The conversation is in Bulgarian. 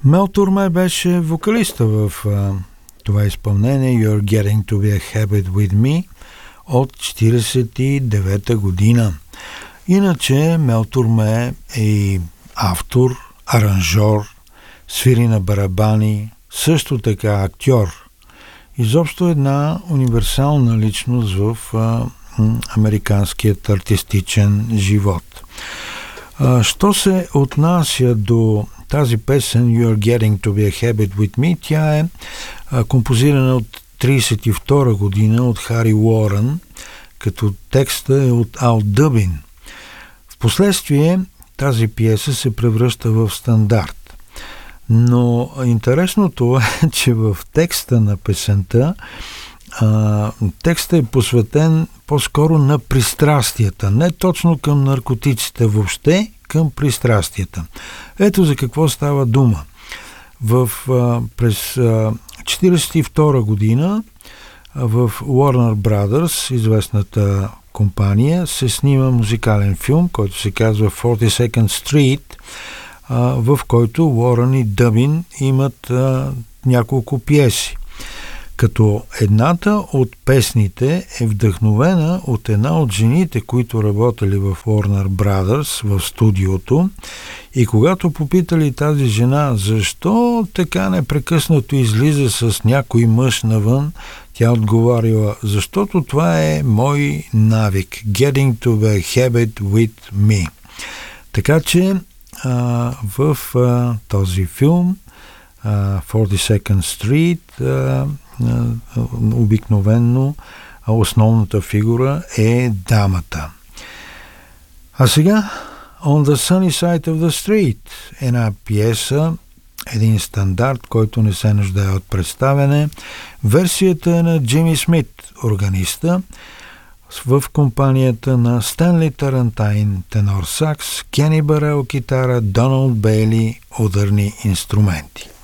Мел Турме беше вокалиста в това изпълнение You're Getting to be a Habit with Me от 1949 година. Иначе Мел Турме е и автор, аранжор, свири на барабани, също така актьор. Изобщо една универсална личност в американският артистичен живот. Що се отнася до тази песен You're Getting to be a Habit with Me, тя е композирана от 1932 година от Хари Уорън, като текста е от Ал Дъбин. Впоследствие тази пиеса се превръща в стандарт. Но интересното е, че в текста на песента текстът е посветен по-скоро на пристрастията, не точно към наркотиците, въобще към пристрастията. Ето за какво става дума. През 1942 година в Warner Brothers, известната компания, се снима музикален филм, който се казва 42nd Street, в който Уорън и Дъбин имат няколко пиеси. Като едната от песните е вдъхновена от една от жените, които работели в Warner Brothers в студиото, и когато попитали тази жена защо така непрекъснато излиза с някой мъж навън, тя отговарила: защото това е мой навик. Getting to the habit with me. Така че в този филм 42nd Street обикновенно основната фигура е дамата. А сега On the Sunny Side of the Street, една пиеса, един стандарт, който не се нуждае от представяне. Версията е на Джими Смит, органиста, в компанията на Стенли Тарантайн, тенор сакс, Кени Барел китара, Доналд Бейли, ударни инструменти.